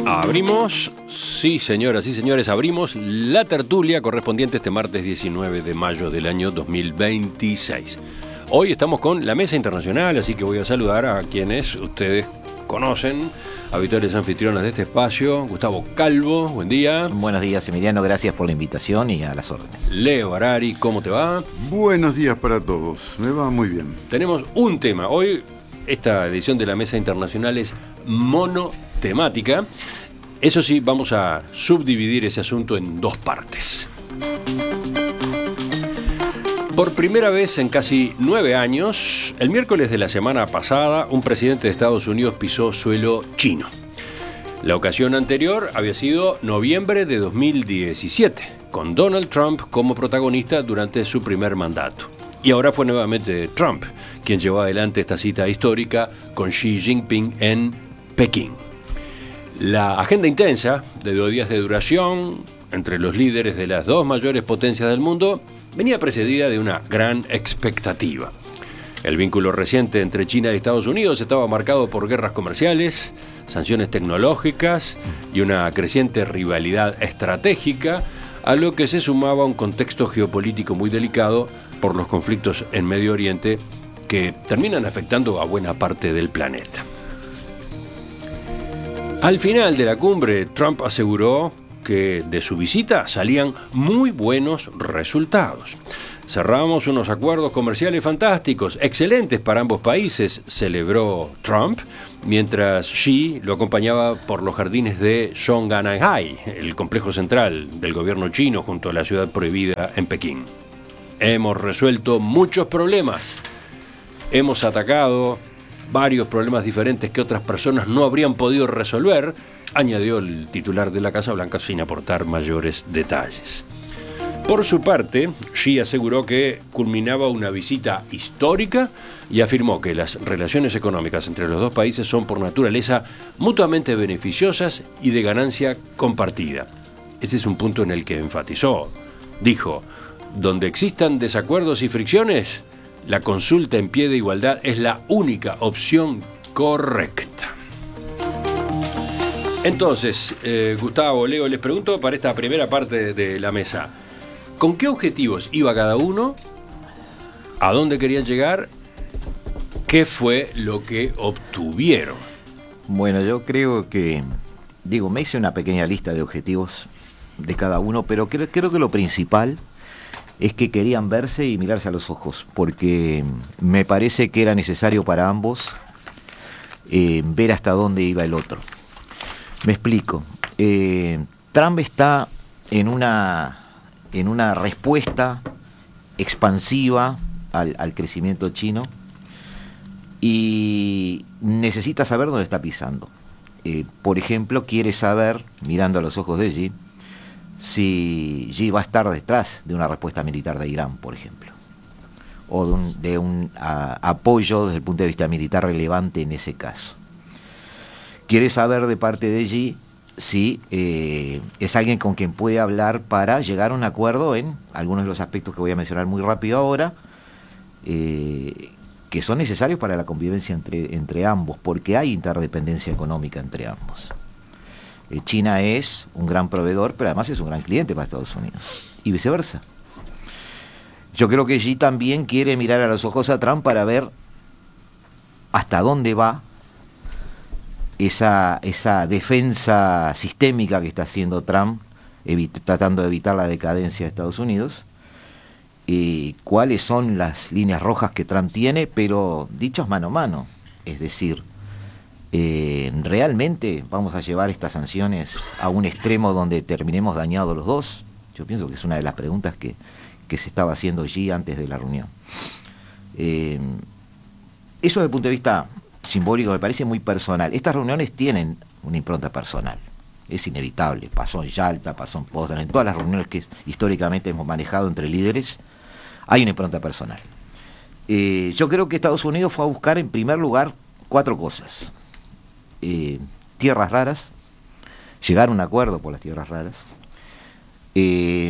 Abrimos, sí señoras y señores, abrimos la tertulia correspondiente este martes 19 de mayo del año 2026. Hoy estamos con la mesa internacional, así que voy a saludar a quienes ustedes conocen, habituales anfitriones de este espacio. Gustavo Calvo, buen día. Buenos días, Emiliano, gracias por la invitación y a las órdenes. Leo Harari, ¿cómo te va? Buenos días para todos, me va muy bien. Tenemos un tema. Hoy esta edición de la mesa internacional es monotemática. Eso sí, vamos a subdividir ese asunto en dos partes. Por primera vez en casi 9 años, el miércoles de la semana pasada, un presidente de Estados Unidos pisó suelo chino. La ocasión anterior había sido noviembre de 2017, con Donald Trump como protagonista durante su primer mandato. Y ahora fue nuevamente Trump quien llevó adelante esta cita histórica con Xi Jinping en Pekín. La agenda intensa, de 2 días de duración, entre los líderes de las dos mayores potencias del mundo, venía precedida de una gran expectativa. El vínculo reciente entre China y Estados Unidos estaba marcado por guerras comerciales, sanciones tecnológicas y una creciente rivalidad estratégica, a lo que se sumaba un contexto geopolítico muy delicado por los conflictos en Medio Oriente que terminan afectando a buena parte del planeta. Al final de la cumbre, Trump aseguró que de su visita salían muy buenos resultados. Cerramos unos acuerdos comerciales fantásticos, excelentes para ambos países, celebró Trump, mientras Xi lo acompañaba por los jardines de Zhongnanhai, el complejo central del gobierno chino junto a la ciudad prohibida en Pekín. Hemos resuelto muchos problemas, hemos atacado varios problemas diferentes que otras personas no habrían podido resolver, añadió el titular de la Casa Blanca sin aportar mayores detalles. Por su parte, Xi aseguró que culminaba una visita histórica y afirmó que las relaciones económicas entre los dos países son por naturaleza mutuamente beneficiosas y de ganancia compartida. Ese es un punto en el que enfatizó. Dijo, donde existan desacuerdos y fricciones, la consulta en pie de igualdad es la única opción correcta. Entonces, Gustavo, Leo, les pregunto para esta primera parte de la mesa, ¿con qué objetivos iba cada uno? ¿A dónde querían llegar? ¿Qué fue lo que obtuvieron? Bueno, yo creo que, me hice una pequeña lista de objetivos de cada uno, pero creo que lo principal es que querían verse y mirarse a los ojos, porque me parece que era necesario para ambos ver hasta dónde iba el otro. Me explico. Trump está en una respuesta expansiva al crecimiento chino y necesita saber dónde está pisando. Por ejemplo, quiere saber, mirando a los ojos de Xi, si Xi va a estar detrás de una respuesta militar de Irán, por ejemplo, o de un apoyo desde el punto de vista militar relevante en ese caso. Quiere saber de parte de Xi si es alguien con quien puede hablar para llegar a un acuerdo en algunos de los aspectos que voy a mencionar muy rápido ahora, que son necesarios para la convivencia entre ambos, porque hay interdependencia económica entre ambos. China es un gran proveedor, pero además es un gran cliente para Estados Unidos, y viceversa. Yo creo que Xi también quiere mirar a los ojos a Trump para ver hasta dónde va esa defensa sistémica que está haciendo Trump, tratando de evitar la decadencia de Estados Unidos, y cuáles son las líneas rojas que Trump tiene, pero dichas mano a mano. Es decir, ¿realmente vamos a llevar estas sanciones a un extremo donde terminemos dañados los dos? Yo pienso que es una de las preguntas que se estaba haciendo Xi antes de la reunión. Eso desde el punto de vista simbólico me parece muy personal. Estas reuniones tienen una impronta personal, es inevitable. Pasó en Yalta, pasó en Potsdam, en todas las reuniones que históricamente hemos manejado entre líderes hay una impronta personal. Yo creo que Estados Unidos fue a buscar en primer lugar 4 cosas. Tierras raras, llegar a un acuerdo por las tierras raras, que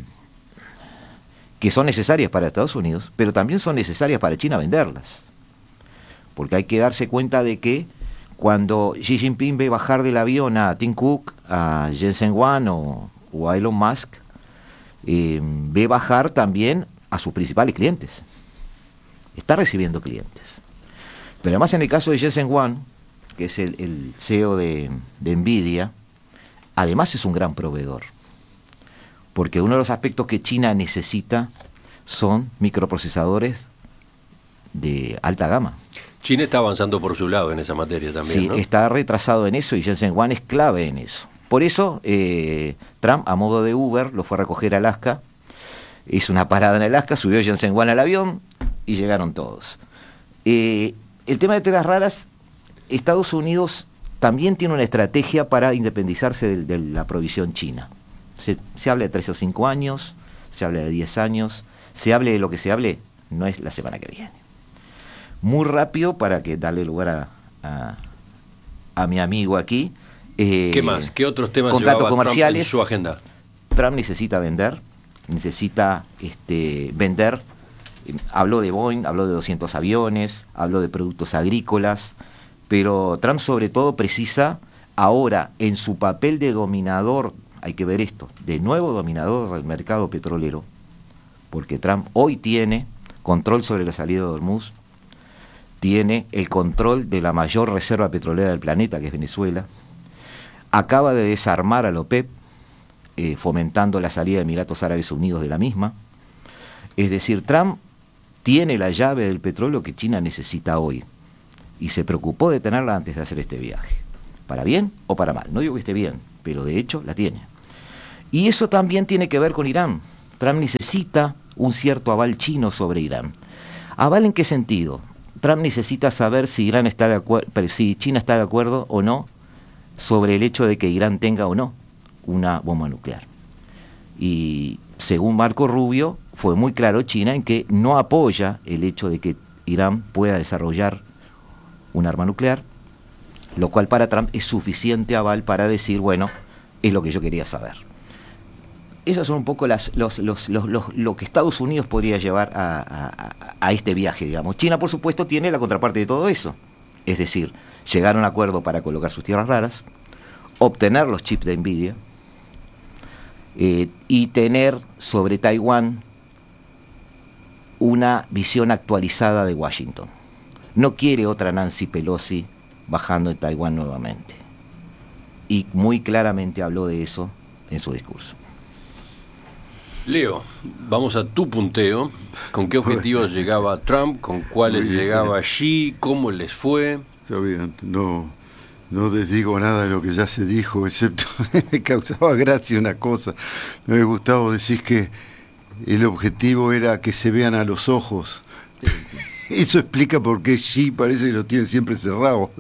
son necesarias para Estados Unidos, pero también son necesarias para China venderlas, porque hay que darse cuenta de que cuando Xi Jinping ve bajar del avión a Tim Cook, a Jensen Huang o a Elon Musk, ve bajar también a sus principales clientes. Está recibiendo clientes. Pero además en el caso de Jensen Huang, que es el CEO de Nvidia, además es un gran proveedor. Porque uno de los aspectos que China necesita son microprocesadores de alta gama. China está avanzando por su lado en esa materia también, sí, ¿no? Está retrasado en eso y Jensen Huang es clave en eso. Por eso Trump, a modo de Uber, lo fue a recoger a Alaska, hizo una parada en Alaska, subió Jensen Huang al avión y llegaron todos. El tema de telas raras, Estados Unidos también tiene una estrategia para independizarse de la provisión china. Se habla de 3 o 5 años, se habla de 10 años, se hable de lo que se hable, no es la semana que viene. Muy rápido para que darle lugar a mi amigo aquí. ¿Qué más? ¿Qué otros temas contratos llevaba comerciales? Trump en su agenda? Trump necesita vender, vender. Habló de Boeing, habló de 200 aviones, habló de productos agrícolas, pero Trump sobre todo precisa ahora en su papel de dominador, hay que ver esto, de nuevo dominador del mercado petrolero, porque Trump hoy tiene control sobre la salida de Hormuz, tiene el control de la mayor reserva petrolera del planeta, que es Venezuela, acaba de desarmar a la OPEP, fomentando la salida de Emiratos Árabes Unidos de la misma. Es decir, Trump tiene la llave del petróleo que China necesita hoy, y se preocupó de tenerla antes de hacer este viaje, para bien o para mal. No digo que esté bien, pero de hecho la tiene. Y eso también tiene que ver con Irán. Trump necesita un cierto aval chino sobre Irán. ¿Aval en qué sentido? Trump necesita saber si Irán está de acuerdo, si China está de acuerdo o no sobre el hecho de que Irán tenga o no una bomba nuclear. Y según Marco Rubio, fue muy claro China en que no apoya el hecho de que Irán pueda desarrollar un arma nuclear, lo cual para Trump es suficiente aval para decir, bueno, es lo que yo quería saber. Esas son un poco lo que Estados Unidos podría llevar a este viaje, digamos. China, por supuesto, tiene la contraparte de todo eso. Es decir, llegar a un acuerdo para colocar sus tierras raras, obtener los chips de Nvidia, y tener sobre Taiwán una visión actualizada de Washington. No quiere otra Nancy Pelosi bajando en Taiwán nuevamente. Y muy claramente habló de eso en su discurso. Leo, vamos a tu punteo. ¿Con qué objetivos llegaba Trump? ¿Con cuáles llegaba Xi? ¿Cómo les fue? Está bien, no les digo nada de lo que ya se dijo, excepto me causaba gracia una cosa. Me había gustado decir que el objetivo era que se vean a los ojos. Eso explica por qué Xi parece que lo tiene siempre cerrado.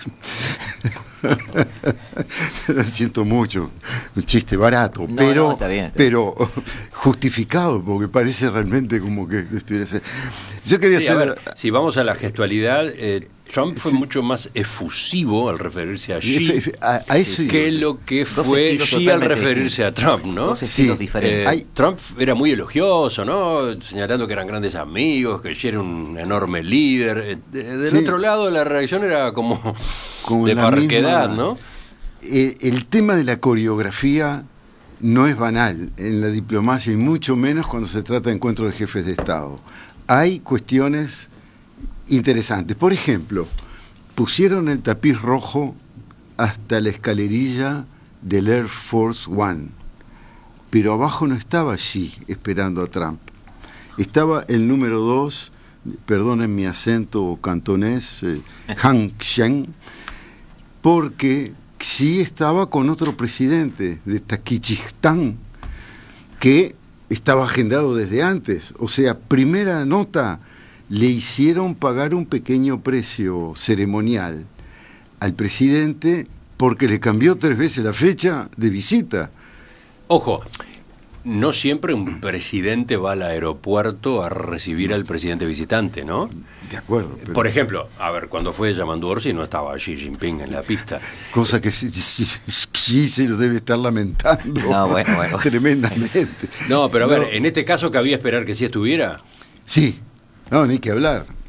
Lo siento mucho, un chiste barato, pero está bien. Pero justificado, porque parece realmente como que estuviera. Yo quería Sí, hacer. a ver, si vamos a la gestualidad, Trump fue mucho más efusivo al referirse a Xi A eso que lo que fue Xi al referirse a Trump, ¿no? Dos estilos diferentes. Trump era muy elogioso, ¿no? Señalando que eran grandes amigos, que Xi era un enorme líder. Del otro lado, la reacción era como de la parquedad, misma, ¿no? El tema de la coreografía no es banal en la diplomacia y mucho menos cuando se trata de encuentros de jefes de Estado. Hay cuestiones interesantes. Por ejemplo, pusieron el tapiz rojo hasta la escalerilla del Air Force One, pero abajo no estaba Xi esperando a Trump. Estaba el número 2, perdonen mi acento cantonés, Han Shen, porque Xi estaba con otro presidente de Tayikistán que estaba agendado desde antes. O sea, primera nota, le hicieron pagar un pequeño precio ceremonial al presidente porque le cambió 3 veces la fecha de visita. Ojo, no siempre un presidente va al aeropuerto a recibir al presidente visitante, ¿no? De acuerdo. Pero... Por ejemplo, a ver, cuando fue Yamandu Orsi no estaba Xi Jinping en la pista. Cosa que Xi se lo debe estar lamentando. No, bueno. Tremendamente. No, pero a ver, en este caso cabía esperar que sí estuviera. Sí, no, ni que hablar.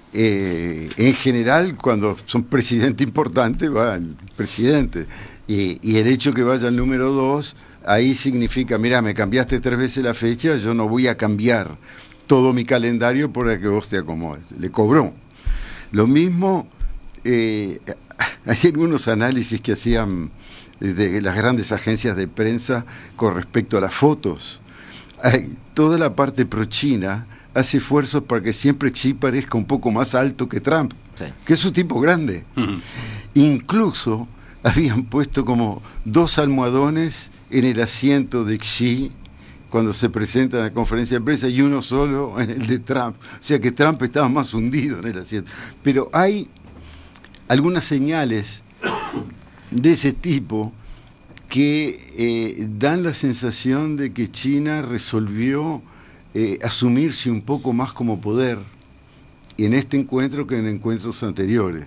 en general, cuando son presidente importante, va el presidente. Y el hecho que vaya el número 2, ahí significa, mira, me cambiaste 3 veces la fecha, yo no voy a cambiar todo mi calendario para que vos te acomodes. Le cobró. Lo mismo, hay algunos análisis que hacían de las grandes agencias de prensa con respecto a las fotos. Toda la parte pro-China hace esfuerzos para que siempre Xi parezca un poco más alto que Trump, sí, que es un tipo grande. Incluso habían puesto como 2 almohadones en el asiento de Xi cuando se presenta en la conferencia de prensa y uno solo en el de Trump. O sea que Trump estaba más hundido en el asiento. Pero hay algunas señales de ese tipo que dan la sensación de que China resolvió asumirse un poco más como poder en este encuentro que en encuentros anteriores.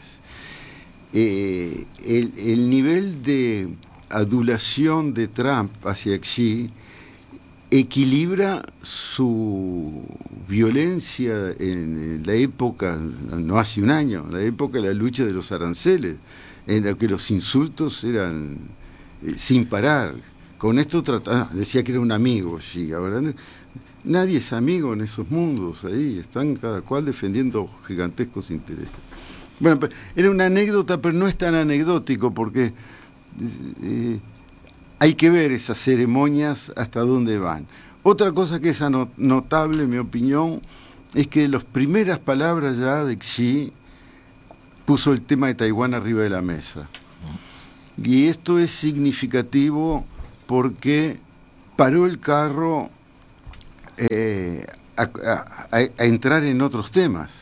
El nivel de adulación de Trump hacia Xi equilibra su violencia en la época, no hace un año, la época de la lucha de los aranceles, en la que los insultos eran sin parar. Con esto decía que era un amigo Xi. Ahora nadie es amigo en esos mundos, ahí están cada cual defendiendo gigantescos intereses. Bueno, era una anécdota, pero no es tan anecdótico porque hay que ver esas ceremonias hasta dónde van. Otra cosa que es notable, en mi opinión, es que las primeras palabras ya de Xi puso el tema de Taiwán arriba de la mesa. Y esto es significativo porque paró el carro a entrar en otros temas.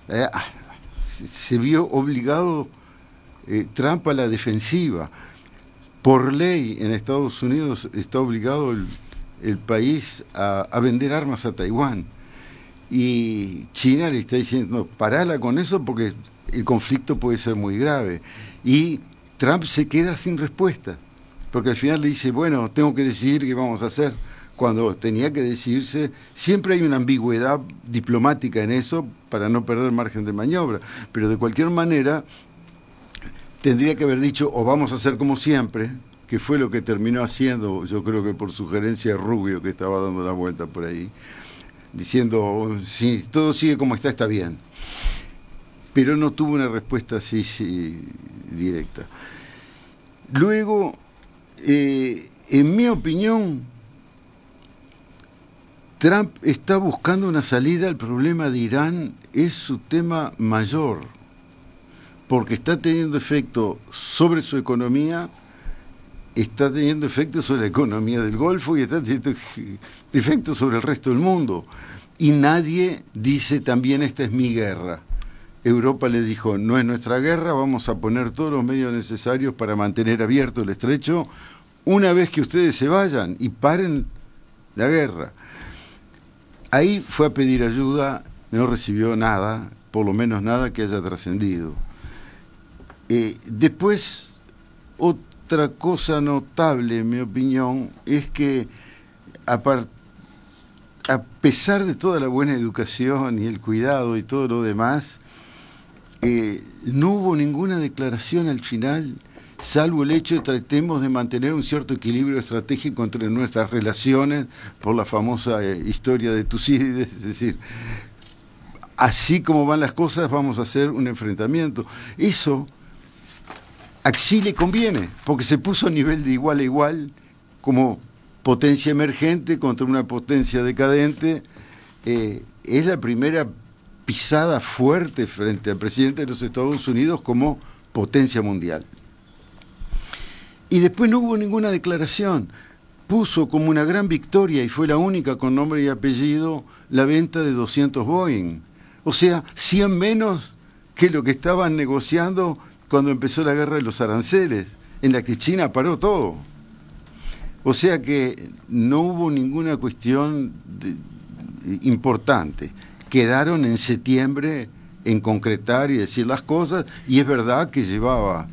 Se vio obligado Trump a la defensiva. Por ley en Estados Unidos está obligado el país a vender armas a Taiwán. Y China le está diciendo, parala con eso porque el conflicto puede ser muy grave. Y Trump se queda sin respuesta, porque al final le dice, bueno, tengo que decidir qué vamos a hacer. Cuando tenía que decidirse, siempre hay una ambigüedad diplomática en eso para no perder margen de maniobra. Pero de cualquier manera, tendría que haber dicho, o vamos a hacer como siempre, que fue lo que terminó haciendo, yo creo que por sugerencia de Rubio, que estaba dando la vuelta por ahí, diciendo, si todo sigue como está, está bien. Pero no tuvo una respuesta así directa. Luego, en mi opinión, Trump está buscando una salida al problema de Irán, es su tema mayor, porque está teniendo efecto sobre su economía, está teniendo efecto sobre la economía del Golfo y está teniendo efecto sobre el resto del mundo. Y nadie dice también esta es mi guerra. Europa le dijo, no es nuestra guerra, vamos a poner todos los medios necesarios para mantener abierto el estrecho una vez que ustedes se vayan y paren la guerra. Ahí fue a pedir ayuda, no recibió nada, por lo menos nada que haya trascendido. Después, otra cosa notable, en mi opinión, es que a pesar de toda la buena educación y el cuidado y todo lo demás, no hubo ninguna declaración al final, salvo el hecho de tratemos de mantener un cierto equilibrio estratégico entre nuestras relaciones, por la famosa historia de Tucídides, es decir, así como van las cosas vamos a hacer un enfrentamiento. Eso a Xi le conviene, porque se puso a nivel de igual a igual, como potencia emergente contra una potencia decadente. Es la primera pisada fuerte frente al presidente de los Estados Unidos como potencia mundial. Y después no hubo ninguna declaración. Puso como una gran victoria, y fue la única con nombre y apellido, la venta de 200 Boeing. O sea, 100 menos que lo que estaban negociando cuando empezó la guerra de los aranceles, en la que China paró todo. O sea que no hubo ninguna cuestión importante. Quedaron en septiembre en concretar y decir las cosas, y es verdad que llevaba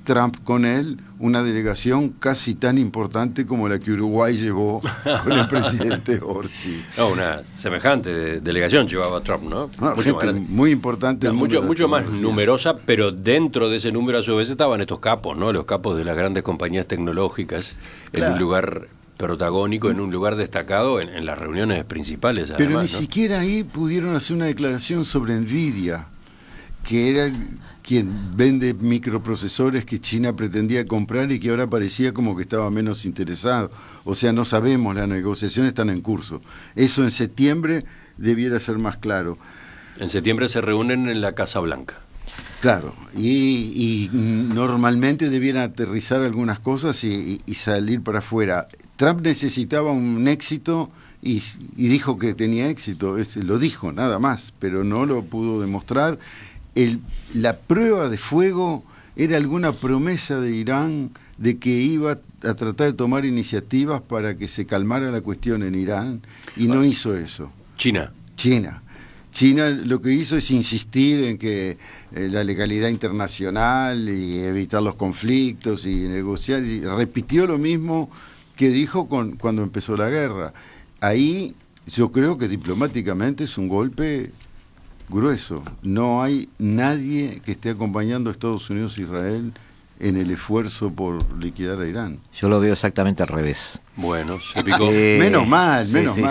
Trump con él una delegación casi tan importante como la que Uruguay llevó con el presidente Orsi. No, una semejante delegación llevaba Trump, ¿no? No, gente muy importante. No, mucho más numerosa, pero dentro de ese número a su vez estaban estos capos, ¿no? Los capos de las grandes compañías tecnológicas, claro, en un lugar protagónico, en un lugar destacado en las reuniones principales. Pero además, ni siquiera ahí pudieron hacer una declaración sobre Nvidia, que era quien vende microprocesores que China pretendía comprar y que ahora parecía como que estaba menos interesado. O sea, no sabemos, las negociaciones están en curso. Eso en septiembre debiera ser más claro. En septiembre se reúnen en la Casa Blanca. Claro, y normalmente debieran aterrizar algunas cosas y salir para afuera. Trump necesitaba un éxito y dijo que tenía éxito, lo dijo nada más, pero no lo pudo demostrar. La prueba de fuego era alguna promesa de Irán de que iba a tratar de tomar iniciativas para que se calmara la cuestión en Irán, y no hizo eso. China Lo que hizo es insistir en que la legalidad internacional y evitar los conflictos y negociar, y repitió lo mismo que dijo cuando empezó la guerra. Ahí yo creo que diplomáticamente es un golpe grueso. No hay nadie que esté acompañando a Estados Unidos e Israel en el esfuerzo por liquidar a Irán. Yo lo veo exactamente al revés. Bueno, se picó. Menos mal.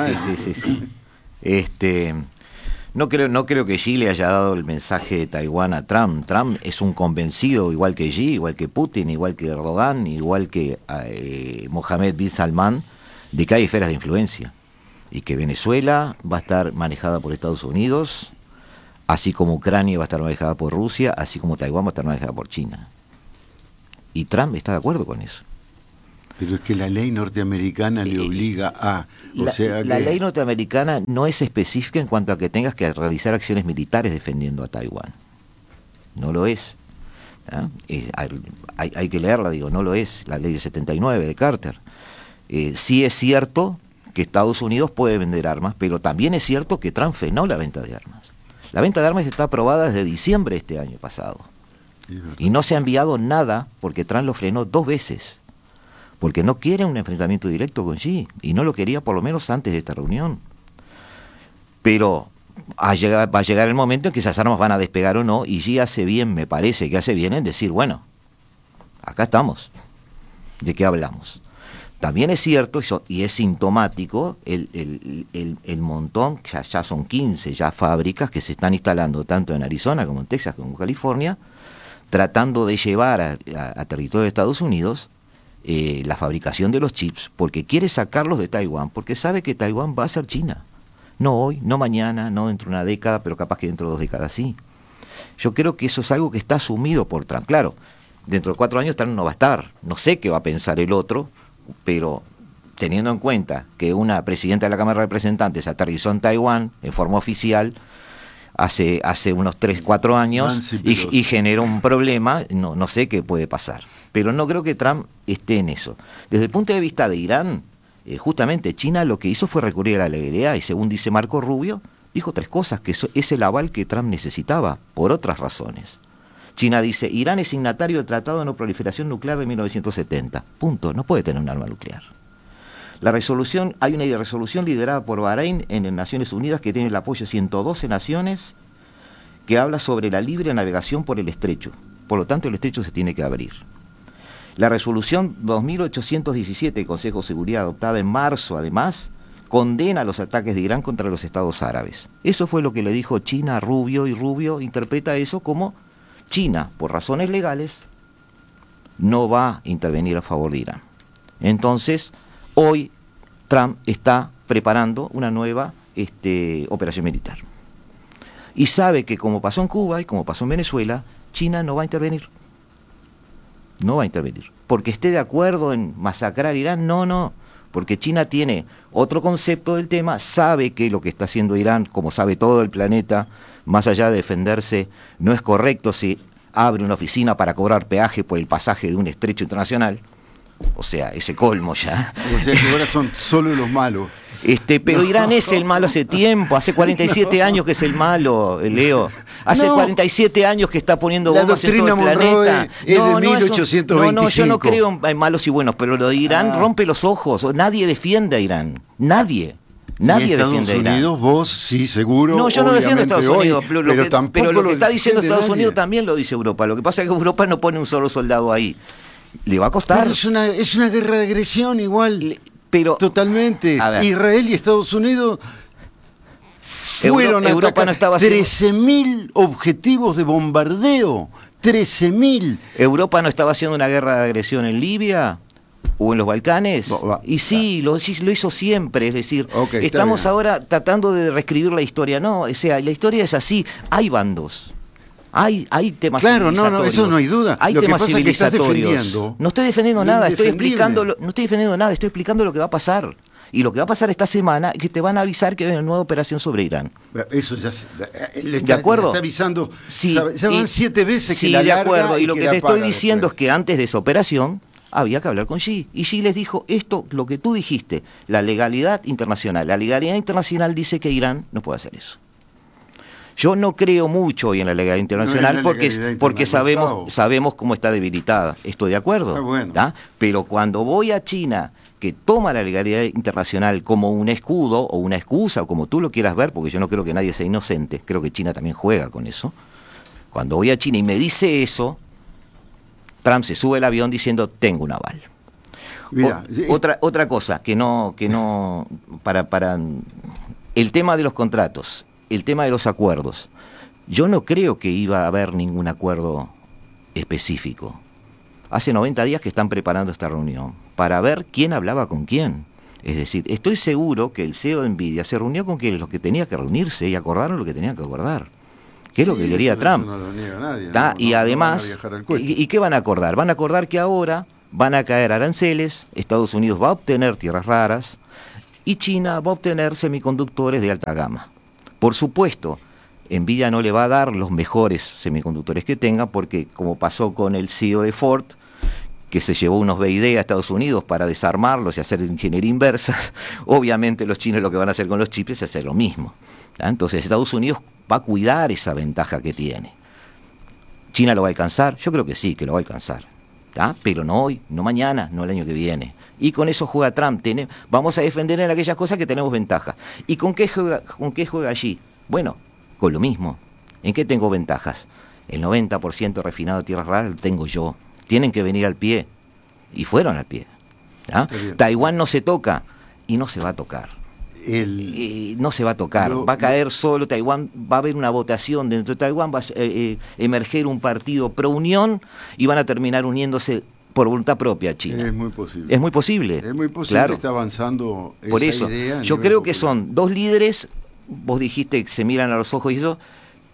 Sí. No creo que Xi le haya dado el mensaje de Taiwán a Trump. Trump es un convencido, igual que Xi, igual que Putin, igual que Erdogan, igual que Mohammed bin Salman, de que hay esferas de influencia y que Venezuela va a estar manejada por Estados Unidos, así como Ucrania va a estar manejada por Rusia, así como Taiwán va a estar manejada por China. Y Trump está de acuerdo con eso. Pero es que la ley norteamericana le obliga a... La ley norteamericana no es específica en cuanto a que tengas que realizar acciones militares defendiendo a Taiwán. No lo es. Hay que leerla, no lo es. La ley de 79 de Carter. Sí es cierto que Estados Unidos puede vender armas, pero también es cierto que Trump frenó la venta de armas. La venta de armas está aprobada desde diciembre de este año pasado. Y no se ha enviado nada porque Trump lo frenó 2 veces. Porque no quiere un enfrentamiento directo con Xi, y no lo quería por lo menos antes de esta reunión. Pero va a llegar el momento en que esas armas van a despegar o no, y Xi hace bien, me parece que hace bien en decir, bueno, acá estamos, ¿de qué hablamos? También es cierto, y es sintomático, el montón, ya son 15 ya fábricas que se están instalando tanto en Arizona como en Texas como en California, tratando de llevar a territorio de Estados Unidos la fabricación de los chips, porque quiere sacarlos de Taiwán, porque sabe que Taiwán va a ser China. No hoy, no mañana, no dentro de una década, pero capaz que dentro de 2 décadas sí. Yo creo que eso es algo que está asumido por Trump. Claro, dentro de 4 años Trump no va a estar. No sé qué va a pensar el otro, pero teniendo en cuenta que una presidenta de la Cámara de Representantes aterrizó en Taiwán en forma oficial hace unos 3-4 años y generó un problema, no sé qué puede pasar. Pero no creo que Trump esté en eso. Desde el punto de vista de Irán, justamente China lo que hizo fue recurrir a la legalidad, y según dice Marco Rubio, dijo 3 cosas, que es el aval que Trump necesitaba, por otras razones. China dice, Irán es signatario del Tratado de No Proliferación Nuclear de 1970. Punto, no puede tener un arma nuclear. Hay una resolución liderada por Bahrein en las Naciones Unidas que tiene el apoyo de 112 naciones, que habla sobre la libre navegación por el estrecho. Por lo tanto, el estrecho se tiene que abrir. La resolución 2817 del Consejo de Seguridad, adoptada en marzo, además, condena los ataques de Irán contra los estados árabes. Eso fue lo que le dijo China a Rubio, y Rubio interpreta eso como China, por razones legales, no va a intervenir a favor de Irán. Entonces, hoy Trump está preparando una nueva operación militar. Y sabe que, como pasó en Cuba y como pasó en Venezuela, China no va a intervenir. No va a intervenir. Porque esté de acuerdo en masacrar a Irán, no. Porque China tiene otro concepto del tema, sabe que lo que está haciendo Irán, como sabe todo el planeta, más allá de defenderse, no es correcto si abre una oficina para cobrar peaje por el pasaje de un estrecho internacional. O sea, ese colmo ya. O sea que ahora son solo los malos. Pero Irán es el malo hace tiempo, hace 47 años que es el malo, Leo. Hace 47 años que está poniendo bombas en todo el planeta. Es de 1825. No, yo no creo en malos y buenos, pero lo de Irán rompe los ojos. Nadie defiende a Irán. Nadie defiende a Irán. Unidos, vos sí, seguro. No, yo no defiendo a Estados Unidos, pero lo que está diciendo Estados nadie. Unidos también lo dice Europa. Lo que pasa es que Europa no pone un solo soldado ahí. Le va a costar. Pero es una guerra de agresión igual. Pero totalmente. Israel y Estados Unidos fueron Europa no estaba 13.000 objetivos de bombardeo. 13.000. ¿Europa no estaba haciendo una guerra de agresión en Libia o en los Balcanes? Y sí, lo hizo siempre. Es decir, estamos ahora tratando de reescribir la historia. No, o sea, la historia es así. Hay bandos. Hay temas civilizatorios. Claro, no, eso no hay duda. Hay temas civilizatorios. No estoy defendiendo nada, no estoy defendiendo nada, estoy explicando lo que va a pasar. Y lo que va a pasar esta semana es que te van a avisar que hay una nueva operación sobre Irán. Eso ya ¿de acuerdo? Está avisando. Sí, ya van 7 veces que sí, la de acuerdo. Y lo que te estoy diciendo después. es que antes de esa operación había que hablar con Xi. Y Xi les dijo esto, lo que tú dijiste, la legalidad internacional. La legalidad internacional dice que Irán no puede hacer eso. Yo no creo mucho hoy en la legalidad internacional porque sabemos cómo está debilitada. Estoy de acuerdo. Bueno. Pero cuando voy a China, que toma la legalidad internacional como un escudo o una excusa, o como tú lo quieras ver, porque yo no creo que nadie sea inocente, creo que China también juega con eso. Cuando voy a China y me dice eso, Trump se sube al avión diciendo, tengo un aval. Mira, otra cosa, que no para el tema de los contratos, el tema de los acuerdos. Yo no creo que iba a haber ningún acuerdo específico. Hace 90 días que están preparando esta reunión para ver quién hablaba con quién. Es decir, estoy seguro que el CEO de Nvidia se reunió con los que tenía que reunirse y acordaron lo que tenían que acordar. ¿Qué es lo que quería Trump? Eso no lo niega nadie, y además, ¿y qué van a acordar? Van a acordar que ahora van a caer aranceles, Estados Unidos va a obtener tierras raras y China va a obtener semiconductores de alta gama. Por supuesto, Nvidia no le va a dar los mejores semiconductores que tenga, porque como pasó con el CEO de Ford, que se llevó unos BID a Estados Unidos para desarmarlos y hacer ingeniería inversa, obviamente los chinos lo que van a hacer con los chips es hacer lo mismo. Entonces Estados Unidos va a cuidar esa ventaja que tiene. ¿China lo va a alcanzar? Yo creo que sí, que lo va a alcanzar. Pero no hoy, no mañana, no el año que viene. Y con eso juega Trump. Vamos a defender en aquellas cosas que tenemos ventaja. ¿Y con qué juega allí? Bueno, con lo mismo. ¿En qué tengo ventajas? El 90% refinado de tierras raras lo tengo yo. Tienen que venir al pie. Y fueron al pie. Taiwán no se toca y no se va a tocar. No se va a tocar, va a caer solo Taiwán, va a haber una votación dentro de Taiwán, va a emerger un partido pro unión y van a terminar uniéndose por voluntad propia a China. Es muy posible. Es muy posible. Es muy posible, claro. Está avanzando esa por eso, idea. Yo creo que son dos líderes, vos dijiste que se miran a los ojos y eso,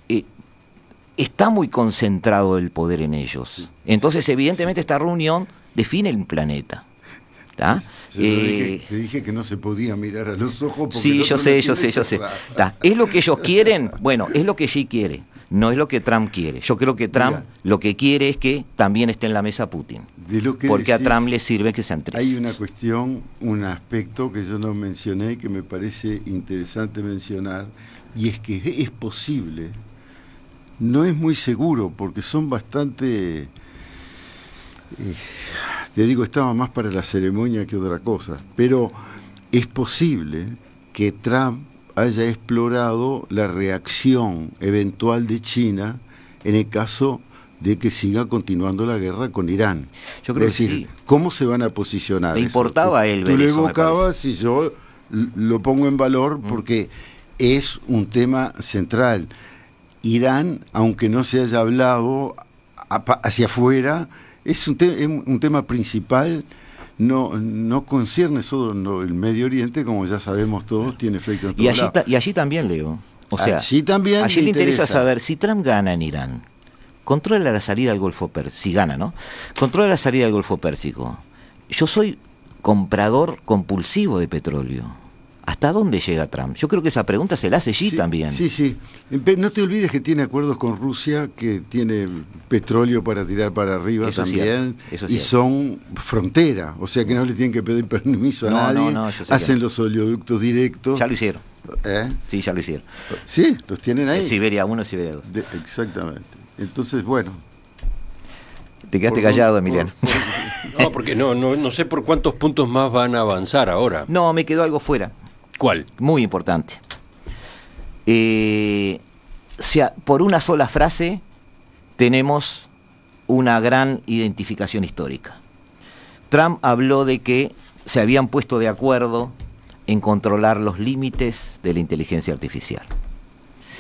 está muy concentrado el poder en ellos. Sí. Entonces, evidentemente, esta reunión define el planeta. Te dije que no se podía mirar a los ojos. Sí, yo sé. ¿Es lo que ellos quieren? Bueno, es lo que Xi quiere, no es lo que Trump quiere. Yo creo que Trump lo que quiere es que también esté en la mesa Putin. Porque decís, a Trump le sirve que sean 3. Hay una cuestión, un aspecto que yo no mencioné, que me parece interesante mencionar, y es que es posible, no es muy seguro, porque son bastante... te digo, estaba más para la ceremonia que otra cosa, pero es posible que Trump haya explorado la reacción eventual de China en el caso de que siga continuando la guerra con Irán. Yo creo es decir, sí. ¿Cómo se van a posicionar? Le importaba a él ver Tú lo eso, evocabas y yo lo pongo en valor porque es un tema central. Irán, aunque no se haya hablado hacia afuera, es un tema principal, no concierne solo el Medio Oriente, como ya sabemos todos, tiene efecto en todos lados. Y allí también, Leo. O sea, allí le interesa saber, si Trump gana en Irán, controla la salida del Golfo Pérsico, si gana, ¿no? Controla la salida del Golfo Pérsico. Yo soy comprador compulsivo de petróleo. ¿hasta dónde llega Trump? Yo creo que esa pregunta se la hace Xi también. Sí, sí. No te olvides que tiene acuerdos con Rusia, que tiene petróleo para tirar para arriba Eso también, es y cierto. son frontera, o sea que no le tienen que pedir permiso a nadie, yo sé hacen que no. los oleoductos directos. Ya lo hicieron. ¿Eh? Sí, ya lo hicieron. Sí, los tienen ahí. Siberia 1, Siberia 2. Exactamente. Entonces, bueno. Te quedaste por- callado, por- Emiliano. No, porque no sé por cuántos puntos más van a avanzar ahora. No, me quedó algo fuera. ¿Cuál? Muy importante. Por una sola frase tenemos una gran identificación histórica. Trump habló de que se habían puesto de acuerdo en controlar los límites de la inteligencia artificial.